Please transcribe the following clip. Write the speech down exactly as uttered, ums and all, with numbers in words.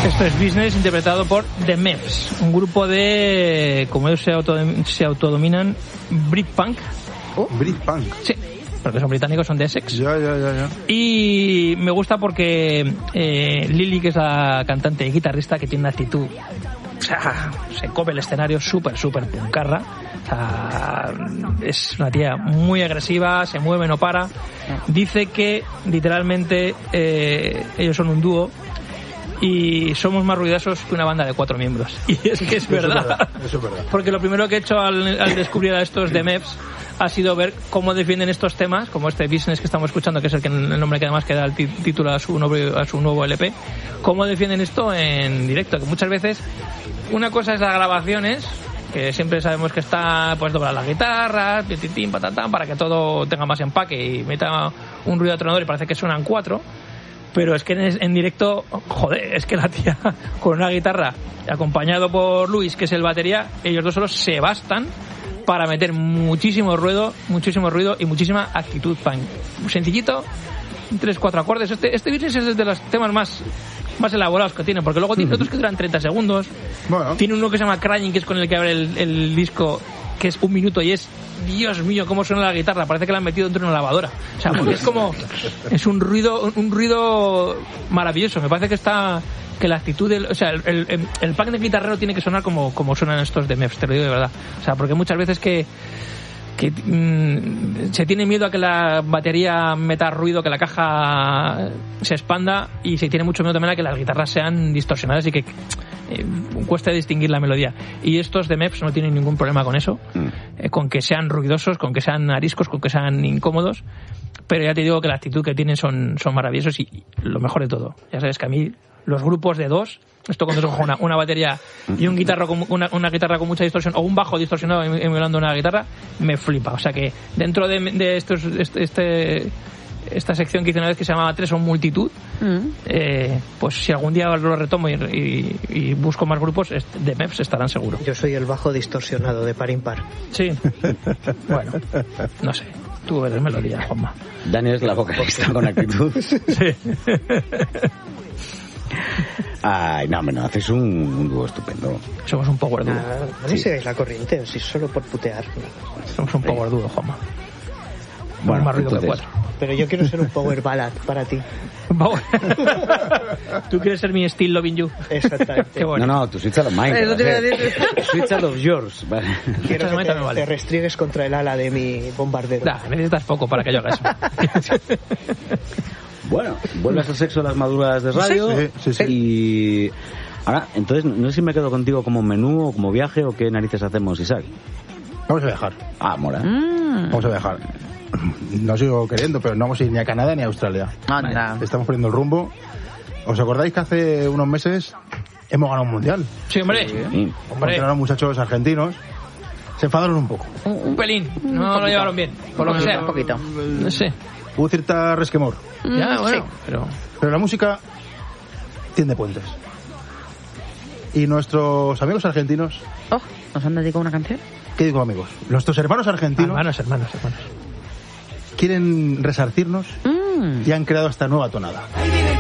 Esto es Business, interpretado por The Meps, un grupo de, como ellos se, auto, se autodominan, Britpunk. ¿Oh? Britpunk. Sí, porque son británicos, son de Essex. Ya, ya, ya, ya. Y me gusta porque eh, Lily, que es la cantante y guitarrista, que tiene una actitud, o sea, se come el escenario súper, súper puncarra. O sea, es una tía muy agresiva, se mueve, no para. Dice que, literalmente, eh, ellos son un dúo y somos más ruidosos que una banda de cuatro miembros. Y es que es verdad. Eso es verdad, eso es verdad. Porque lo primero que he hecho al, al descubrir a estos de Meps ha sido ver cómo defienden estos temas, como este Business que estamos escuchando, que es el, que, el nombre que además que da el t- título a su, nuevo, a su nuevo L P, cómo defienden esto en directo, que muchas veces una cosa es las grabaciones, que siempre sabemos que está pues doblar las guitarras, pititín, patatán, para que todo tenga más empaque y meta un ruido atronador y parece que suenan cuatro. Pero es que en, en directo, joder, es que la tía con una guitarra, acompañado por Luis, que es el batería, ellos dos solos se bastan para meter muchísimo ruido, muchísimo ruido y muchísima actitud punk. Sencillito, tres, cuatro acordes. Este, este business es de los temas más, más elaborados que tiene, porque luego tiene otros que duran treinta segundos. Bueno. Tiene uno que se llama Crying, que es con el que abre el, el disco, que es un minuto y es, Dios mío, cómo suena la guitarra, parece que la han metido dentro de una lavadora. O sea, porque es como, es un ruido, un ruido maravilloso. Me parece que está, que la actitud del, o sea, el, el, el punk de guitarrero tiene que sonar como, como suenan estos de Meps, te lo digo de verdad. O sea, porque muchas veces que, que mmm, se tiene miedo a que la batería meta ruido, que la caja se expanda, y se tiene mucho miedo también a que las guitarras sean distorsionadas y que eh, cueste distinguir la melodía. Y estos de Meps no tienen ningún problema con eso, mm. eh, con que sean ruidosos, con que sean ariscos, con que sean incómodos, pero ya te digo que la actitud que tienen son, son maravillosos y lo mejor de todo, ya sabes que a mí los grupos de dos, esto cuando se coge una, una batería y un guitarro con, una, una guitarra con mucha distorsión o un bajo distorsionado emulando una guitarra, me flipa. O sea que dentro de, de estos este, este esta sección que hice una vez que se llamaba Tres o Multitud, mm. eh, pues si algún día lo retomo y, y, y busco más grupos de Meps estarán seguros. Yo soy el bajo distorsionado de par impar. Sí. Bueno, no sé. Tú eres melodía, Juanma. Dani es la vocalista con actitud. Sí. Ay, no, no, haces un, un dúo estupendo. Somos un power dúo. Ah, no me sí. sigáis la corriente, si solo por putear. Somos un power dúo, Juanma. Bueno, más ruido entonces... que cuatro. Pero yo quiero ser un power ballad para ti. Tú quieres ser mi Still Loving You. Exactamente. Qué bueno. No, no, tu Switch a los mine. Eso te iba a decir. Switch a los yours. Vale. Quiero que te, vale. te restriegues contra el ala de mi bombardero. Nah, necesitas poco para que yo haga eso. Bueno, vuelves al sexo de las maduras de radio. Sí, sí, sí. Y ahora, entonces, no sé si me quedo contigo como menú o como viaje o qué narices hacemos, Isaac. Vamos a viajar. Ah, mola. Mm. Vamos a viajar. No sigo queriendo, pero no vamos a ir ni a Canadá ni a Australia. Anda. Estamos poniendo el rumbo. ¿Os acordáis que hace unos meses hemos ganado un mundial? Sí, hombre. Sí. Hombre. Entrenaron muchachos argentinos. Se enfadaron un poco. Un, un pelín. No lo llevaron bien. Por lo que sea. Un poquito. No sé. Hubo cierta resquemor. Mm, ya, bueno. Sí. Pero... pero la música tiende puentes. Y nuestros amigos argentinos... Oh, ¿nos han dedicado una canción? ¿Qué digo, amigos? Nuestros hermanos argentinos... Hermanos, hermanos, hermanos. Quieren resarcirnos Mm. y han creado esta nueva tonada.